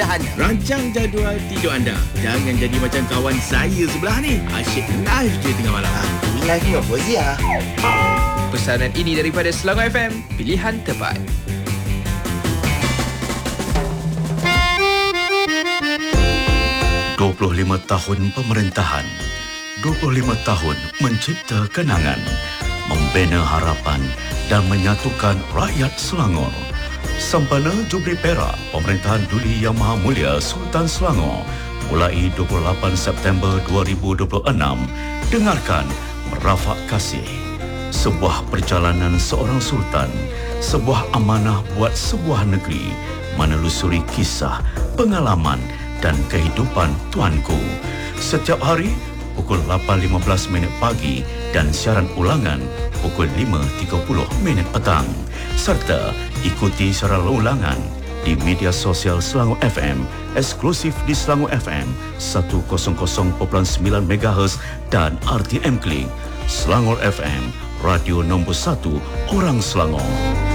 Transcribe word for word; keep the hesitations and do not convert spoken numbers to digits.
kemudahannya. Rancang jadual tidur anda. Jangan jadi macam kawan saya sebelah ni. Asyik live je tengah malam. Ini live ni apa Zia? Pesanan ini daripada Selangor F M, pilihan tepat. dua puluh lima tahun pemerintahan, dua puluh lima tahun mencipta kenangan, membina harapan dan menyatukan rakyat Selangor. Sempena Jubli Perak Pemerintahan Duli Yang Maha Mulia Sultan Selangor mulai dua puluh lapan September dua ribu dua puluh enam, dengarkan Merafak Kasih. Sebuah perjalanan seorang sultan, sebuah amanah buat sebuah negeri, menelusuri kisah, pengalaman dan kehidupan tuanku. Setiap hari pukul lapan lima belas minit pagi dan siaran ulangan pukul lima tiga puluh minit petang. Serta ikuti secara ulangan di media sosial Selangor F M, eksklusif di Selangor F M seratus perpuluhan sembilan megahertz dan R T M Klik. Selangor F M, radio nombor satu orang Selangor.